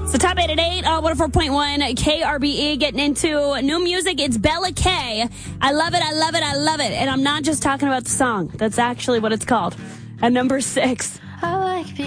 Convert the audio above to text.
So top 8 at 8, 104.1 KRBE, getting into new music. It's Bella K. I love it, I love it, I love it. And I'm not just talking about the song. That's actually what it's called. At number 6. I like